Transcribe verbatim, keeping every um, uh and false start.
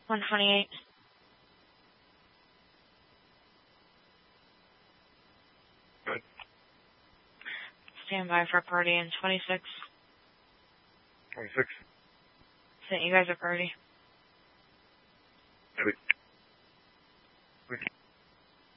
one twenty-eight. Good. Stand by for party in twenty-six. twenty-six. Sent you guys a party. Sweet. Sweet.